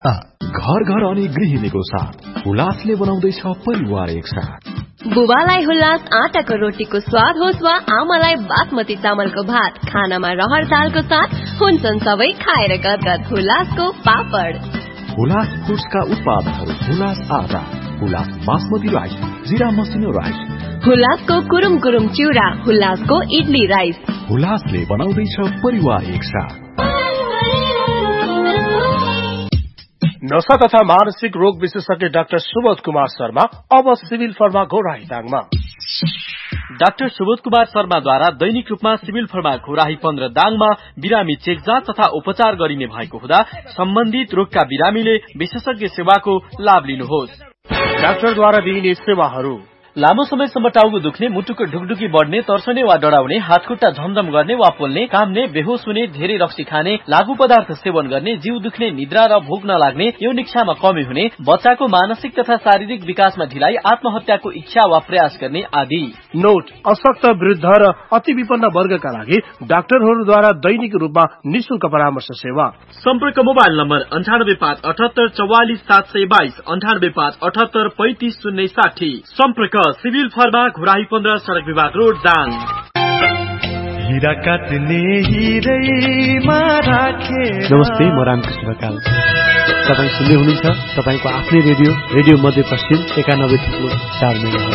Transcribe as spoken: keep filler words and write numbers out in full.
घर घर अनि गृहिणीको साथ हुलासले बनाउँदैछ परिवार एक साथ। बुबालाई हुलास आटाको रोटीको स्वाद होस् वा आमालाई बासमती चामलको भात, खानामा रहर दालको साथ हुन्छन् सबै खाएर गदगद। हुलासको पापड, हुलास फुड्सका उत्पादनहरू हुलास आटा, हुलास बासमती राइस, जिरा मसिनो राइस, हुलासको कुरुम कुरुम चिउरा, हुलासको इडली राइस। हुलासले बनाउँदैछ परिवार एक साथ। नशा तथा मानसिक रोग विशेषज्ञ डाक्टर सुबोध कुमार शर्मा अब civil pharma Ghorahi दाङमा। Doctor Subodh Kumar शर्माद्वारा दैनिक रूपमा सिभिल फर्मा घोराही पन्ध्र दाङमा बिरामी चेकजाँच तथा उपचार गरिने भएको हुँदा सम्बन्धित रोगका बिरामीले विशेषज्ञ सेवाको लाभ लिनुहोस्। डाक्टरद्वारा दिइने सेवाहरू: लामो समयसम्म टाउको दुख्ने, मुटुको ढुकढुकी बढ्ने, तर्सने वा डराउने, हातखुट्टा झमझम गर्ने वा पोल्ने, काम्ने, बेहोस हुने, धेरै रक्सी खाने, लागू पदार्थ सेवन गर्ने, जिउ दुख्ने, निद्रा र भोक नलाग्ने, यौन इच्छामा कमी हुने, बच्चाको मानसिक तथा शारीरिक विकासमा ढिलाइ, आत्महत्याको इच्छा वा प्रयास गर्ने आदि। नोट: अशक्त, वृद्ध र अति विपन्न वर्गका लागि डाक्टरहरूद्वारा दैनिक रूपमा निशुल्क परामर्श सेवा। सम्पर्क मोबाइल नम्बर अन्ठानब्बे पाँच अठहत्तर चौवालिस सात सय बाइस, अन्ठानब्बे पाँच अठहत्तर पैंतिस शून्य साठी। सम्पर्क सिभिल फर्मा घोराही पन्ध्र, सड़क विभाग रोड, दाङ। हिरा काट्ने हिरैमा राखे। नमस्ते, म रामकृष्ण ढकाल। तपाईँ सुन्दै हुनुहुन्छ तपाईको आफ्नै रेडियो रेडियो मध्य पश्चिम एकानब्बे थुप्रो चार मेगा।